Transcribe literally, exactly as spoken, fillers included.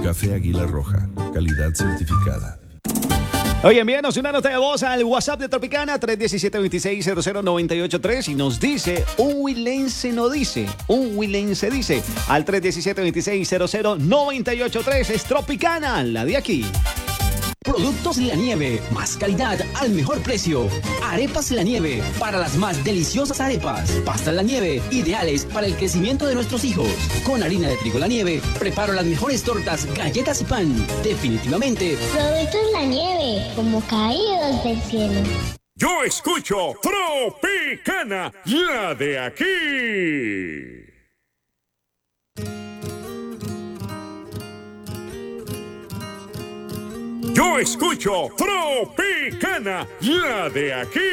Café Águila Roja, calidad certificada. Oye, envíanos una nota de voz al WhatsApp de Tropicana tres uno siete, dos seis cero cero nueve ocho tres y nos dice, un huilense no dice, un huilense dice, al tres uno siete, dos seis cero cero nueve ocho tres. Es Tropicana, la de aquí. Productos La Nieve, más calidad al mejor precio. Arepas La Nieve, para las más deliciosas arepas. Pastas La Nieve, ideales para el crecimiento de nuestros hijos. Con harina de trigo La Nieve, preparo las mejores tortas, galletas y pan. Definitivamente, Productos La Nieve, como caídos del cielo. Yo escucho Tropicana, la de aquí. Yo escucho Tropicana, la de aquí.